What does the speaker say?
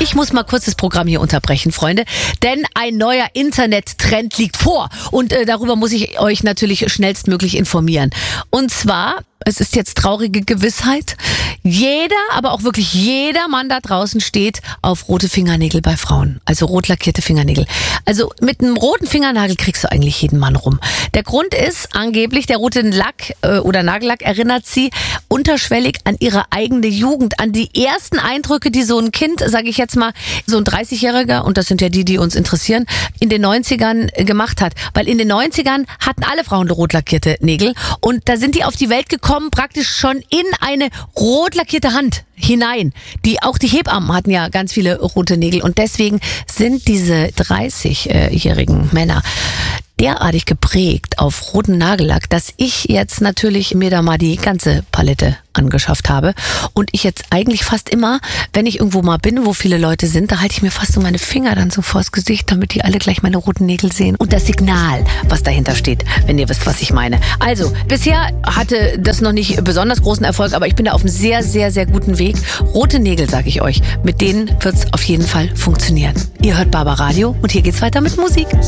Ich muss mal kurz das Programm hier unterbrechen, Freunde, denn ein neuer Internettrend liegt vor und darüber muss ich euch natürlich schnellstmöglich informieren. Und zwar, es ist jetzt traurige Gewissheit, jeder, aber auch wirklich jeder Mann da draußen steht auf rote Fingernägel bei Frauen, also rot lackierte Fingernägel. Also mit einem roten Fingernagel kriegst du eigentlich jeden Mann rum. Der Grund ist angeblich, der rote Lack oder Nagellack erinnert sie unterschwellig an ihre eigene Jugend, an die ersten Eindrücke, die so ein Kind, sage ich jetzt mal, so ein 30-Jähriger, und das sind ja die uns interessieren, in den 90ern gemacht hat. Weil in den 90ern hatten alle Frauen rot lackierte Nägel und da sind die auf die Welt gekommen, praktisch schon in eine rot lackierte Hand hinein. Auch die Hebammen hatten ja ganz viele rote Nägel und deswegen sind diese 30-jährigen Männer derartig geprägt auf roten Nagellack, dass ich jetzt natürlich mir da mal die ganze Palette angeschafft habe und ich jetzt eigentlich fast immer, wenn ich irgendwo mal bin, wo viele Leute sind, da halte ich mir fast so meine Finger dann so vors Gesicht, damit die alle gleich meine roten Nägel sehen und das Signal, was dahinter steht, wenn ihr wisst, was ich meine. Also, bisher hatte das noch nicht besonders großen Erfolg, aber ich bin da auf einem sehr, sehr, sehr guten Weg. Rote Nägel, sage ich euch, mit denen wird's auf jeden Fall funktionieren. Ihr hört Barbaradio und hier geht's weiter mit Musik.